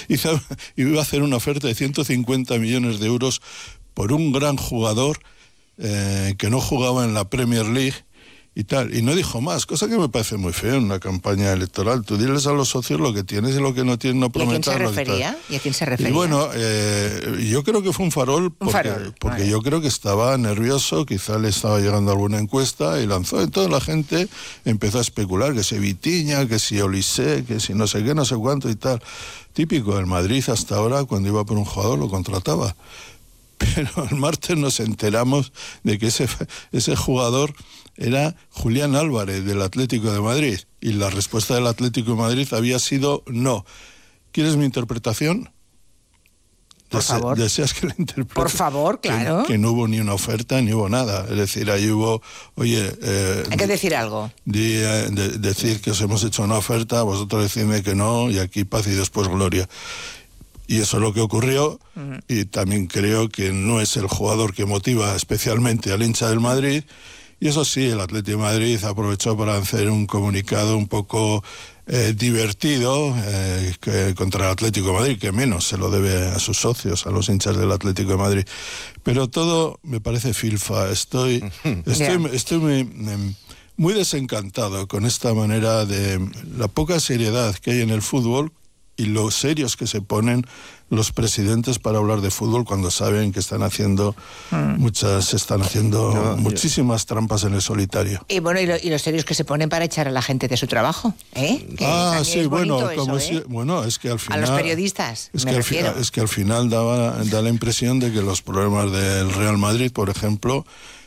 iba a hacer una oferta de 150 millones de euros por un gran jugador que no jugaba en la Premier League y tal, y no dijo más, cosa que me parece muy feo en una campaña electoral. Tú diles a los socios lo que tienes y lo que no tienes, no prometas lo que tal. ¿Y a quién se refería? Y bueno, yo creo que fue un farol porque yo creo que estaba nervioso, quizá le estaba llegando alguna encuesta y lanzó, entonces la gente empezó a especular que si Vitinha, que si Olise, que si no sé qué, no sé cuánto y tal. Típico del Madrid hasta ahora, cuando iba por un jugador lo contrataba. Pero el martes nos enteramos de que ese jugador era Julián Álvarez, del Atlético de Madrid. Y la respuesta del Atlético de Madrid había sido no. ¿Quieres mi interpretación? Por favor. ¿Deseas que la interprete? Por favor, claro. Que no hubo ni una oferta, ni hubo nada. Es decir, ahí hubo, oye... hay que decir algo. Decir que os hemos hecho una oferta, vosotros decidme que no, y aquí paz y después gloria. Y eso es lo que ocurrió, y también creo que no es el jugador que motiva especialmente al hincha del Madrid, y eso sí, el Atlético de Madrid aprovechó para hacer un comunicado un poco divertido contra el Atlético de Madrid, que menos se lo debe a sus socios, a los hinchas del Atlético de Madrid. Pero todo me parece filfa, estoy muy desencantado con esta manera de la poca seriedad que hay en el fútbol, y lo serios que se ponen los presidentes para hablar de fútbol cuando saben que están haciendo muchísimas trampas en el solitario. Y bueno, y los serios que se ponen para echar a la gente de su trabajo, ¿eh? Sí, bueno, es que al final... A los periodistas, es que al final da la impresión de que los problemas del Real Madrid, por ejemplo,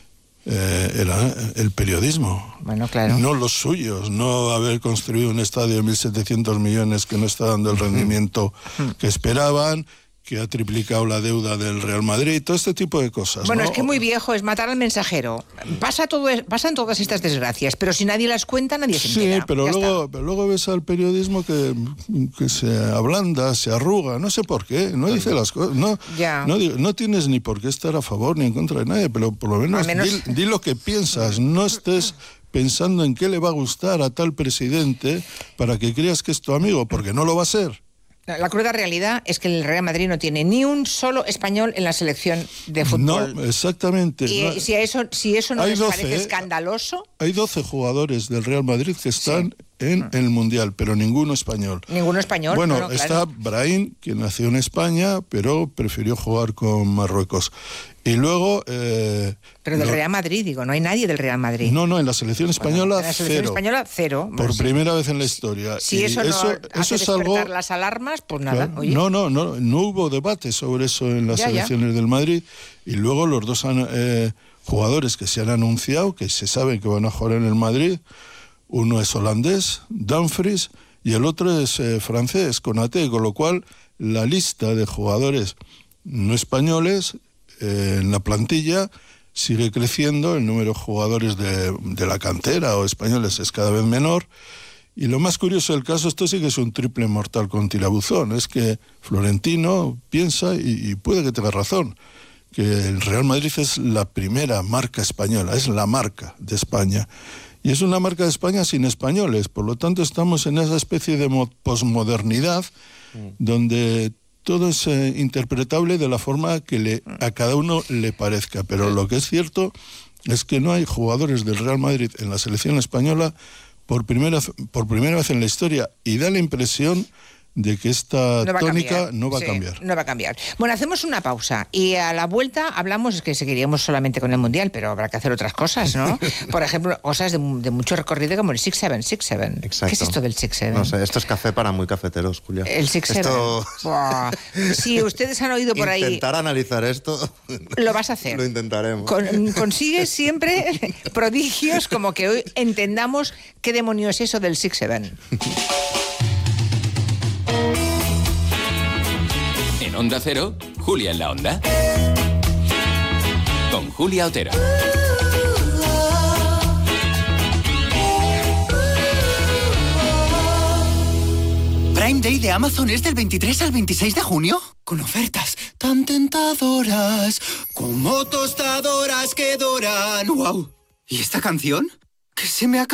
era el periodismo. Bueno, claro. No los suyos, no haber construido un estadio de 1.700 millones que no está dando el rendimiento que esperaban, que ha triplicado la deuda del Real Madrid, todo este tipo de cosas. Bueno, ¿no? es que muy viejo es matar al mensajero. Pasan todas estas desgracias, pero si nadie las cuenta, nadie se entera. Sí, pero luego ves al periodismo que se ablanda, se arruga, no sé por qué, no dice las cosas, no tienes ni por qué estar a favor ni en contra de nadie, pero por lo menos di lo que piensas, no estés pensando en qué le va a gustar a tal presidente para que creas que es tu amigo, porque no lo va a ser. La cruda realidad es que el Real Madrid no tiene ni un solo español en la selección de fútbol. No, exactamente. Y si eso no les parece escandaloso... Hay 12 jugadores del Real Madrid que están en el Mundial, pero ninguno español. Ninguno español. Bueno, está Brahim, que nació en España, pero prefirió jugar con Marruecos. Y luego... pero del Real Madrid, digo, no hay nadie del Real Madrid. No, en la selección española, en la selección española, cero. Por primera vez en la historia. Si eso hace es algo... despertar las alarmas, pues nada. Oye. No hubo debate sobre eso en las selecciones del Madrid. Y luego los dos jugadores que se han anunciado, que se sabe que van a jugar en el Madrid, uno es holandés, Dumfries, y el otro es francés, Konaté, con lo cual la lista de jugadores no españoles en la plantilla sigue creciendo, el número de jugadores de la cantera o españoles es cada vez menor, y lo más curioso del caso, esto sí que es un triple mortal con tirabuzón, es que Florentino piensa, y puede que tenga razón, que el Real Madrid es la primera marca española, es la marca de España, y es una marca de España sin españoles, por lo tanto estamos en esa especie de posmodernidad donde todo es interpretable de la forma que a cada uno le parezca, pero lo que es cierto es que no hay jugadores del Real Madrid en la selección española por primera vez en la historia, y da la impresión de que esta tónica no va a cambiar. No va a cambiar. Bueno, hacemos una pausa y a la vuelta hablamos, es que seguiríamos solamente con el Mundial, pero habrá que hacer otras cosas, ¿no? Por ejemplo, cosas de mucho recorrido como el 6-7. Exacto. ¿Qué es esto del 6-7? No sé, esto es café para muy cafeteros, Julia. El 6-7. Si ustedes han oído por ahí... Intentar analizar esto... Lo vas a hacer. Lo intentaremos. Consigues siempre prodigios como que hoy entendamos qué demonios es eso del 6-7. En Onda Cero, Julia en la Onda. Con Julia Otero. Prime Day de Amazon es del 23 al 26 de junio. Con ofertas tan tentadoras como tostadoras que doran. ¡Wow! ¿Y esta canción? ¿Que se me acaba?